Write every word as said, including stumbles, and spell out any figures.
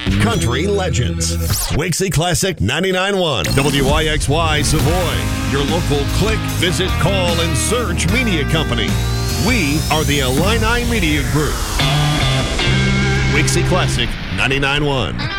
country legends. Wixie Classic ninety-nine point one, W I X Y Savoy, your local click, visit, call, and search media company. We are the Illini Media Group. Wixie Classic ninety-nine point one.